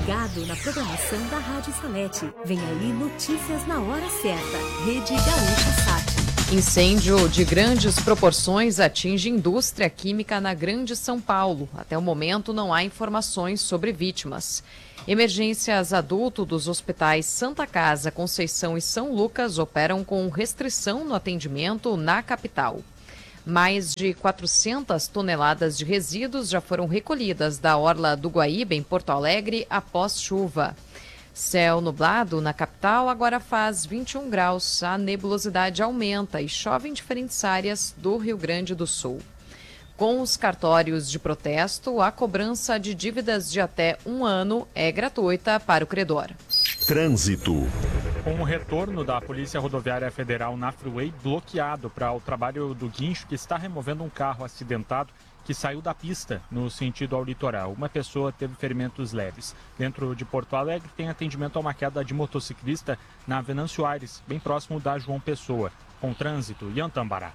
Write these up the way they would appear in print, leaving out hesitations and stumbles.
ligado na programação da Rádio Salete. Vem aí notícias na hora certa. Rede Gaúcha Sat. Incêndio de grandes proporções atinge indústria química na Grande São Paulo. Até o momento não há informações sobre vítimas. Emergências adulto dos hospitais Santa Casa, Conceição e São Lucas operam com restrição no atendimento na capital. Mais de 400 toneladas de resíduos já foram recolhidas da orla do Guaíba, em Porto Alegre, após chuva. Céu nublado na capital agora faz 21 graus. A nebulosidade aumenta e chove em diferentes áreas do Rio Grande do Sul. Com os cartórios de protesto, a cobrança de dívidas de até 1 ano é gratuita para o credor. Trânsito. Com o retorno da Polícia Rodoviária Federal na Freeway bloqueado para o trabalho do guincho, que está removendo um carro acidentado que saiu da pista no sentido ao litoral. Uma pessoa teve ferimentos leves. Dentro de Porto Alegre tem atendimento a uma queda de motociclista na Venâncio Aires, bem próximo da João Pessoa. Com trânsito, Ian Tambará.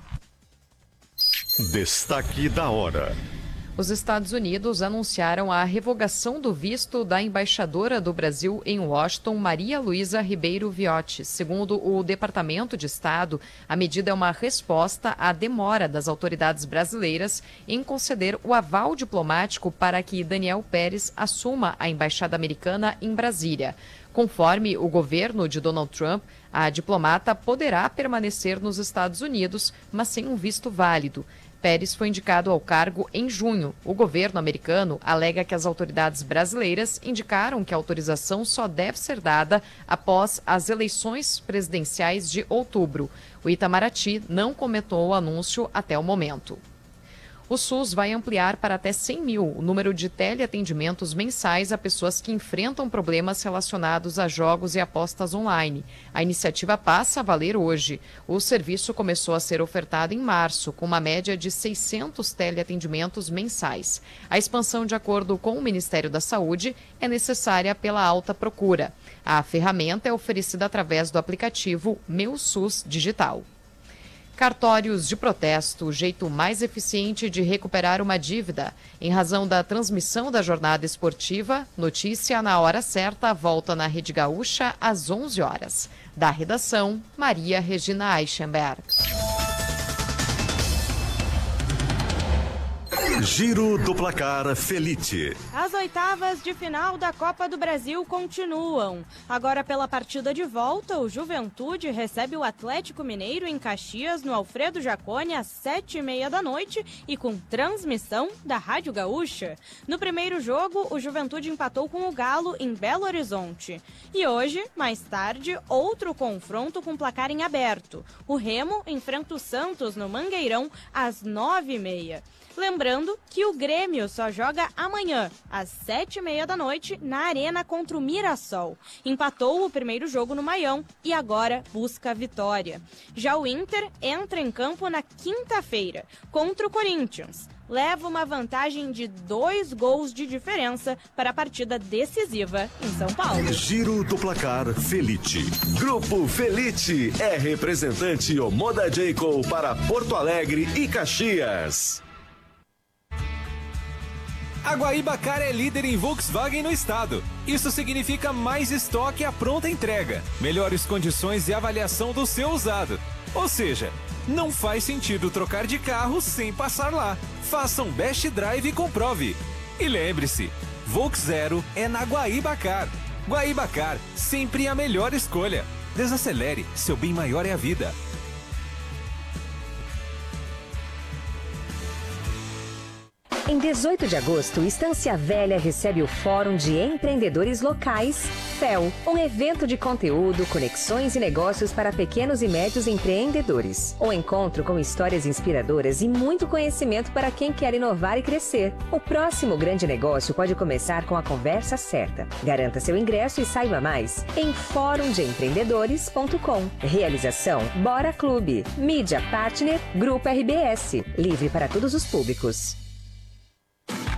Destaque da hora. Os Estados Unidos anunciaram a revogação do visto da embaixadora do Brasil em Washington, Maria Luísa Ribeiro Viotti. Segundo o Departamento de Estado, a medida é uma resposta à demora das autoridades brasileiras em conceder o aval diplomático para que Daniel Pérez assuma a embaixada americana em Brasília. Conforme o governo de Donald Trump, a diplomata poderá permanecer nos Estados Unidos, mas sem um visto válido. Pérez foi indicado ao cargo em junho. O governo americano alega que as autoridades brasileiras indicaram que a autorização só deve ser dada após as eleições presidenciais de outubro. O Itamaraty não comentou o anúncio até o momento. O SUS vai ampliar para até 100 mil o número de teleatendimentos mensais a pessoas que enfrentam problemas relacionados a jogos e apostas online. A iniciativa passa a valer hoje. O serviço começou a ser ofertado em março, com uma média de 600 teleatendimentos mensais. A expansão, de acordo com o Ministério da Saúde, é necessária pela alta procura. A ferramenta é oferecida através do aplicativo Meu SUS Digital. Cartórios de protesto, o jeito mais eficiente de recuperar uma dívida. Em razão da transmissão da jornada esportiva, notícia na hora certa volta na Rede Gaúcha às 11 horas. Da redação, Maria Regina Eichenberg. Giro do Placar Felite. As oitavas de final da Copa do Brasil continuam. Agora, pela partida de volta, o Juventude recebe o Atlético Mineiro em Caxias, no Alfredo Jaconi, às 7h30 da noite e com transmissão da Rádio Gaúcha. No primeiro jogo, o Juventude empatou com o Galo em Belo Horizonte. E hoje, mais tarde, outro confronto com placar em aberto. O Remo enfrenta o Santos no Mangueirão às 9h30. Lembrando que o Grêmio só joga amanhã, às 7h30 da noite, na Arena contra o Mirassol. Empatou o primeiro jogo no Maião e agora busca a vitória. Já o Inter entra em campo na quinta-feira, contra o Corinthians. Leva uma vantagem de 2 gols de diferença para a partida decisiva em São Paulo. Giro do Placar Felite. Grupo Felite é representante Omoda Jacob para Porto Alegre e Caxias. A Guaíbacar é líder em Volkswagen no estado. Isso significa mais estoque à pronta entrega, melhores condições e avaliação do seu usado. Ou seja, não faz sentido trocar de carro sem passar lá. Faça um Best Drive e comprove. E lembre-se, Volks Zero é na Guaíbacar. Guaíbacar, sempre a melhor escolha. Desacelere, seu bem maior é a vida. Em 18 de agosto, Estância Velha recebe o Fórum de Empreendedores Locais, FEL, um evento de conteúdo, conexões e negócios para pequenos e médios empreendedores. Um encontro com histórias inspiradoras e muito conhecimento para quem quer inovar e crescer. O próximo grande negócio pode começar com a conversa certa. Garanta seu ingresso e saiba mais em forumdeempreendedores.com. Realização Bora Clube. Mídia Partner Grupo RBS. Livre para todos os públicos.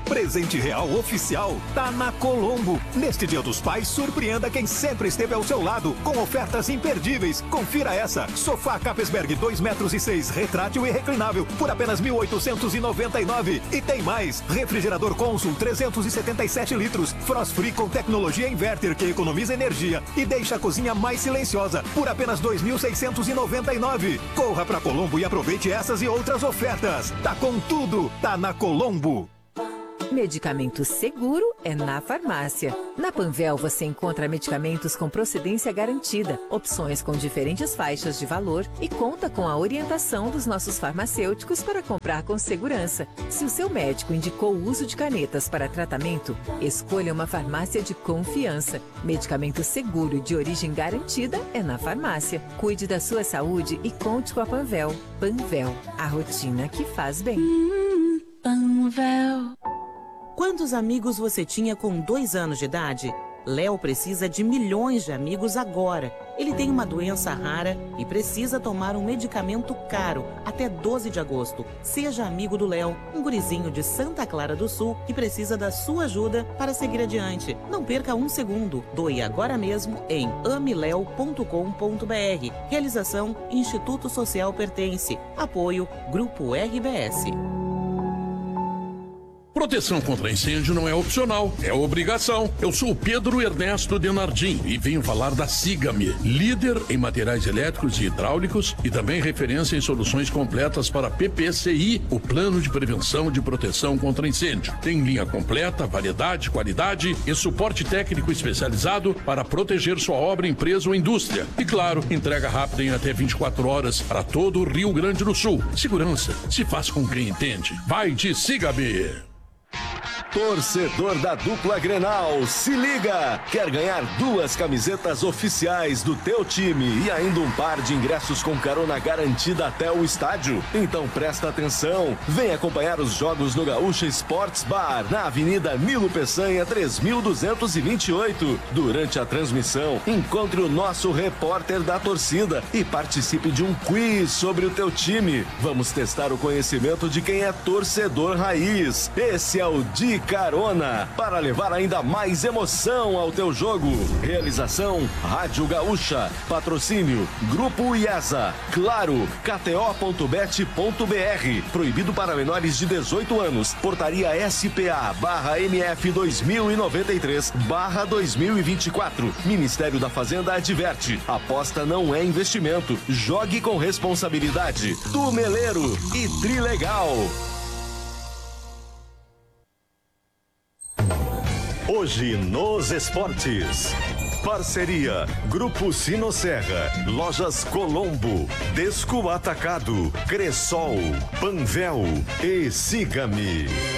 Presente real oficial tá na Colombo. Neste Dia dos Pais, surpreenda quem sempre esteve ao seu lado com ofertas imperdíveis. Confira essa: sofá Capesberg 2,6 metros, retrátil e reclinável por apenas 1.899. E tem mais: refrigerador Consul 377 litros, Frost Free com tecnologia inverter que economiza energia e deixa a cozinha mais silenciosa por apenas 2.699. Corra pra Colombo e aproveite essas e outras ofertas. Tá com tudo, tá na Colombo. Medicamento seguro é na farmácia. Na Panvel você encontra medicamentos com procedência garantida, opções com diferentes faixas de valor e conta com a orientação dos nossos farmacêuticos para comprar com segurança. Se o seu médico indicou o uso de canetas para tratamento, escolha uma farmácia de confiança. Medicamento seguro e de origem garantida é na farmácia. Cuide da sua saúde e conte com a Panvel. Panvel, a rotina que faz bem. Panvel. Quantos amigos você tinha com 2 anos de idade? Léo precisa de milhões de amigos agora. Ele tem uma doença rara e precisa tomar um medicamento caro até 12 de agosto. Seja amigo do Léo, um gurizinho de Santa Clara do Sul que precisa da sua ajuda para seguir adiante. Não perca um segundo. Doe agora mesmo em ameleo.com.br. Realização Instituto Social Pertence. Apoio Grupo RBS. Proteção contra incêndio não é opcional, é obrigação. Eu sou o Pedro Ernesto Denardim e venho falar da Siga-me, líder em materiais elétricos e hidráulicos e também referência em soluções completas para PPCI, o Plano de Prevenção de Proteção contra Incêndio. Tem linha completa, variedade, qualidade e suporte técnico especializado para proteger sua obra, empresa ou indústria. E claro, entrega rápida em até 24 horas para todo o Rio Grande do Sul. Segurança se faz com quem entende. Vai de Siga-me! Torcedor da dupla Grenal, se liga! Quer ganhar 2 camisetas oficiais do teu time e ainda um par de ingressos com carona garantida até o estádio? Então presta atenção! Vem acompanhar os jogos no Gaúcha Sports Bar, na Avenida Nilo Peçanha, 3228. Durante a transmissão, encontre o nosso repórter da torcida e participe de um quiz sobre o teu time. Vamos testar o conhecimento de quem é torcedor raiz. Esse é o De Carona, para levar ainda mais emoção ao teu jogo. Realização Rádio Gaúcha. Patrocínio Grupo IESA. Claro, KTO.bet.br. Proibido para menores de 18 anos. Portaria SPA/MF 2093/2024. Ministério da Fazenda adverte: aposta não é investimento. Jogue com responsabilidade. Tumeleiro e Trilegal. Hoje nos esportes. Parceria Grupo Sinosserra, Lojas Colombo, Desco Atacado, Cressol, Panvel e Siga-me.